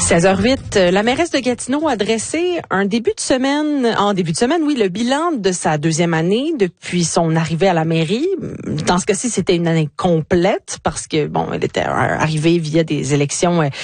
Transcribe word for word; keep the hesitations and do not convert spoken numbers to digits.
seize heures huit, la mairesse de Gatineau a dressé un début de semaine, en début de semaine, oui, le bilan de sa deuxième année depuis son arrivée à la mairie. Dans ce cas-ci, c'était une année complète parce que, bon, elle était arrivée via des élections